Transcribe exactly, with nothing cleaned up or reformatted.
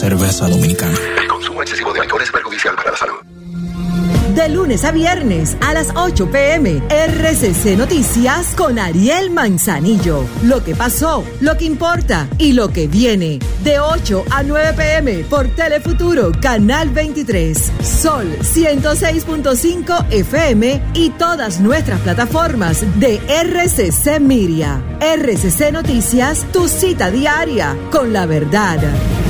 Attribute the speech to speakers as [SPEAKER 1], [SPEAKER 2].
[SPEAKER 1] cerveza dominicana.
[SPEAKER 2] El consumo excesivo de alcohol es perjudicial para la salud.
[SPEAKER 3] De lunes a viernes a las ocho pm, R C C Noticias con Ariel Manzanillo. Lo que pasó, lo que importa y lo que viene. De ocho a nueve pm por Telefuturo, Canal veintitrés, Sol ciento seis punto cinco F M y todas nuestras plataformas de R C C Media. R C C Noticias, tu cita diaria con la verdad.